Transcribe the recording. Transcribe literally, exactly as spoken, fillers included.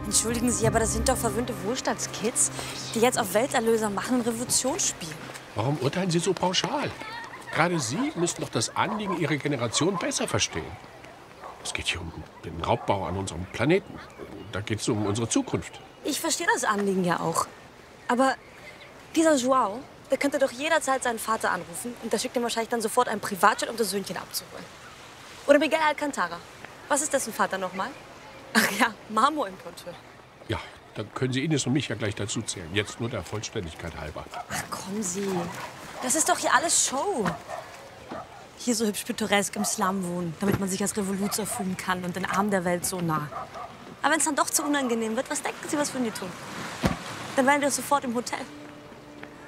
Entschuldigen Sie, aber das sind doch verwöhnte Wohlstandskids, die jetzt auf Welterlöser machen und Revolution spielen. Warum urteilen Sie so pauschal? Gerade Sie müssten doch das Anliegen Ihrer Generation besser verstehen. Es geht hier um den Raubbau an unserem Planeten. Da geht es um unsere Zukunft. Ich verstehe das Anliegen ja auch. Aber dieser Joao, der könnte doch jederzeit seinen Vater anrufen und der schickt ihm wahrscheinlich dann sofort einen Privatjet, um das Söhnchen abzuholen. Oder Miguel Alcantara. Was ist dessen Vater nochmal? Ach ja, Marmorimporteur. Ja, dann können Sie Ines und mich ja gleich dazu zählen. Jetzt nur der Vollständigkeit halber. Ach, kommen Sie. Das ist doch hier alles Show. Hier so hübsch pittoresk im Slum wohnen, damit man sich als Revoluzer fühlen kann und den Armen der Welt so nah. Aber wenn es dann doch zu unangenehm wird, was denken Sie, was würden die tun? Dann wären wir sofort im Hotel.